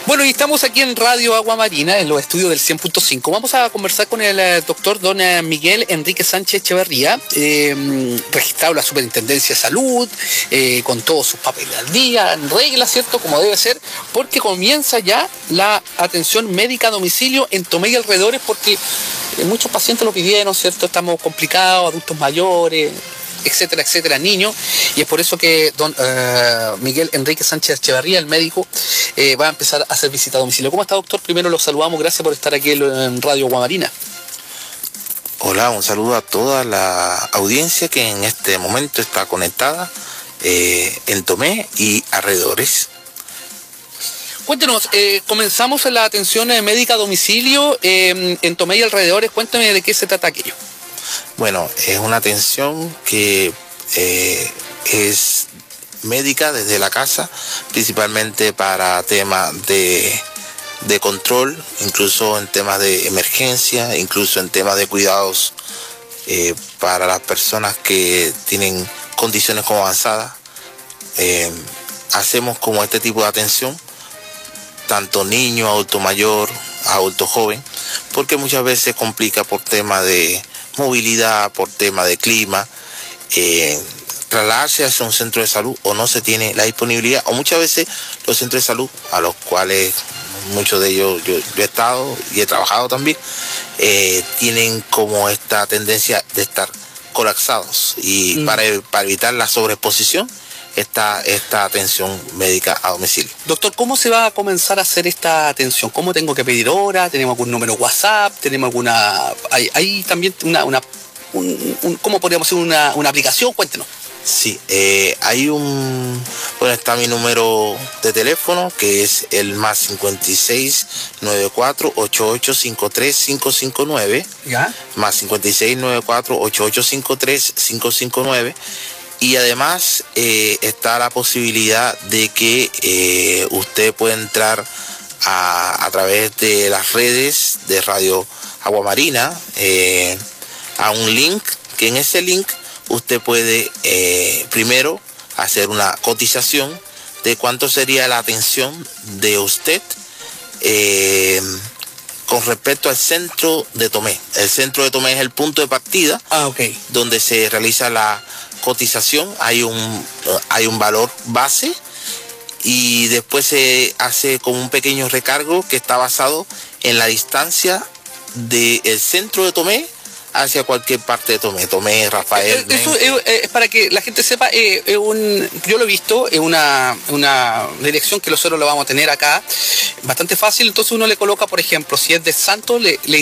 Bueno, y estamos aquí en Radio Agua Marina, en los estudios del 100.5. Vamos a conversar con el doctor don Miguel Enrique Sánchez Echeverría, registrado en la Superintendencia de Salud, con todos sus papeles al día, en regla, ¿cierto? Como debe ser, porque comienza ya la atención médica a domicilio en Tomé y alrededores, porque muchos pacientes lo pidieron, ¿cierto? Estamos complicados, adultos mayores, etcétera, etcétera, niños, y es por eso que don Miguel Enrique Sánchez Echeverría, el médico, va a empezar a hacer visita a domicilio. ¿Cómo está, doctor? Primero lo saludamos, gracias por estar aquí en Radio Guamarina. Hola, un saludo a toda la audiencia que en este momento está conectada en Tomé y alrededores. Cuéntenos, comenzamos en la atención médica a domicilio en Tomé y alrededores. Cuéntame de qué se trata aquello. Bueno, es una atención que es médica desde la casa, principalmente para temas de control, incluso en temas de emergencia, incluso en temas de cuidados para las personas que tienen condiciones como avanzadas. Hacemos como este tipo de atención, tanto niño, adulto mayor, adulto joven, porque muchas veces complica por tema de movilidad, por tema de clima, trasladarse hacia un centro de salud o no se tiene la disponibilidad, o muchas veces los centros de salud, a los cuales muchos de ellos yo he estado y he trabajado también, tienen como esta tendencia de estar colapsados, y para evitar la sobreexposición esta atención médica a domicilio. Doctor, ¿cómo se va a comenzar a hacer esta atención? ¿Cómo tengo que pedir hora? ¿Tenemos algún número WhatsApp? ¿Tenemos alguna... hay también ¿cómo podríamos hacer una aplicación? Cuéntenos. Sí, hay bueno, está mi número de teléfono, que es el más 56 94 8853 559. ¿Ya? Más 56 94 8853 559. Y además está la posibilidad de que usted pueda entrar a través de las redes de Radio Agua Marina a un link, que en ese link usted puede primero hacer una cotización de cuánto sería la atención de usted con respecto al centro de Tomé. El centro de Tomé es el punto de partida donde se realiza la cotización. Hay un valor base y después se hace como un pequeño recargo que está basado en la distancia del centro de Tomé hacia cualquier parte de Tomé, Rafael. Eso es para que la gente sepa, yo lo he visto, es una dirección que nosotros lo vamos a tener acá, bastante fácil. Entonces uno le coloca, por ejemplo, si es de Santos, le